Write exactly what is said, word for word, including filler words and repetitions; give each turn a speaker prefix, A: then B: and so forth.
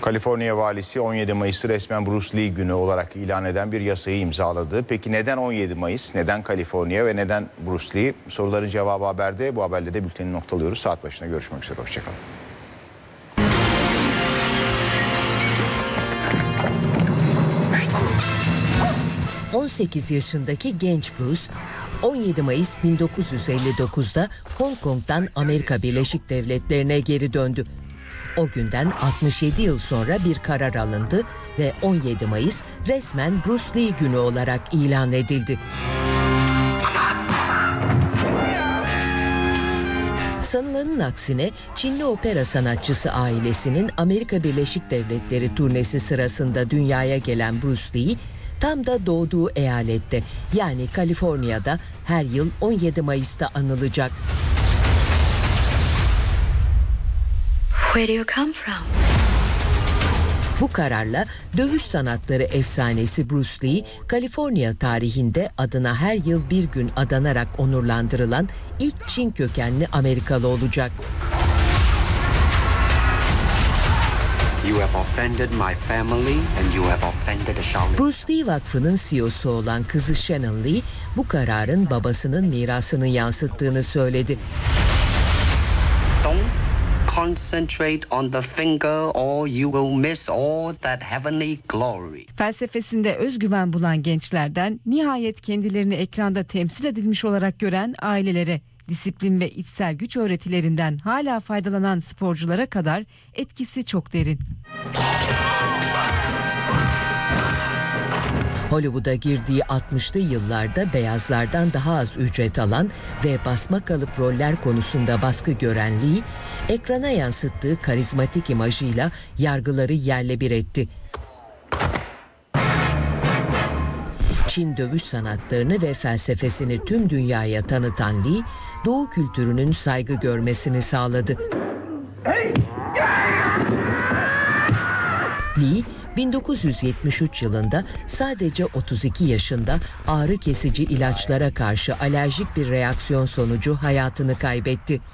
A: Kaliforniya valisi on yedi Mayıs'ı resmen Bruce Lee günü olarak ilan eden bir yasayı imzaladı. Peki neden on yedi Mayıs, neden Kaliforniya ve neden Bruce Lee? Soruların cevabı haberde. Bu haberle de bülteni noktalıyoruz. Saat başına görüşmek üzere. Hoşçakalın.
B: on sekiz yaşındaki genç Bruce, on yedi Mayıs bin dokuz yüz elli dokuz'da Hong Kong'dan Amerika Birleşik Devletleri'ne geri döndü. O günden altmış yedi yıl sonra bir karar alındı ve on yedi Mayıs resmen Bruce Lee günü olarak ilan edildi. Sanılanın aksine Çinli opera sanatçısı ailesinin Amerika Birleşik Devletleri turnesi sırasında dünyaya gelen Bruce Lee, tam da doğduğu eyalette yani Kaliforniya'da her yıl on yedi Mayıs'ta anılacak.
C: Where do you come from?
B: Bu kararla dövüş sanatları efsanesi Bruce Lee, Kaliforniya tarihinde adına her yıl bir gün adanarak onurlandırılan ilk Çin kökenli Amerikalı olacak.
D: You have offended my family and you have offended the Shaolin.
B: Bruce Lee Vakfı'nın C E O'su olan kızı Shannon Lee, bu kararın babasının mirasını yansıttığını söyledi.
D: Don't concentrate on the finger or you will miss all that heavenly glory.
E: Felsefesinde özgüven bulan gençlerden nihayet kendilerini ekranda temsil edilmiş olarak gören ailelere, disiplin ve içsel güç öğretilerinden hala faydalanan sporculara kadar etkisi çok derin.
B: Hollywood'a girdiği altmışlı yıllarda beyazlardan daha az ücret alan ve basma kalıp roller konusunda baskı gören Lee, ekrana yansıttığı karizmatik imajıyla yargıları yerle bir etti. Çin dövüş sanatlarını ve felsefesini tüm dünyaya tanıtan Lee, Doğu kültürünün saygı görmesini sağladı. Lee, bin dokuz yüz yetmiş üç yılında sadece otuz iki yaşında ağrı kesici ilaçlara karşı alerjik bir reaksiyon sonucu hayatını kaybetti.